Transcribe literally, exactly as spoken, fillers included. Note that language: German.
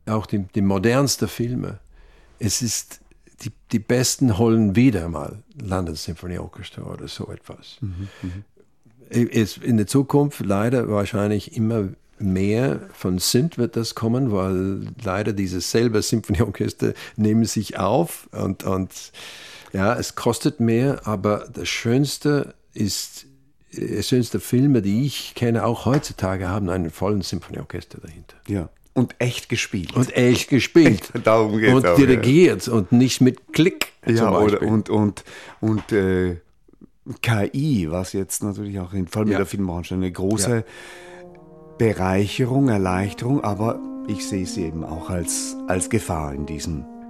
auch die, die modernsten Filme, es ist, die, die Besten holen wieder mal Landessymphonieorchester oder so etwas. Mhm, mhm. Es, in der Zukunft leider wahrscheinlich immer mehr von Synth wird das kommen, weil leider dieses selbe Symphonieorchester nehmen sich auf und, und ja, es kostet mehr, aber das Schönste ist, die schönste Filme, die ich kenne, auch heutzutage, haben einen vollen Symphonieorchester dahinter. Ja. Und echt gespielt. Und echt gespielt. Darum geht's und auch, dirigiert ja. Und nicht mit Klick. Ja, oder und, und, und äh, K I, was jetzt natürlich auch in, vor allem ja. in der Filmbranche eine große ja. Bereicherung, Erleichterung, aber ich sehe sie eben auch als, als Gefahr in diesem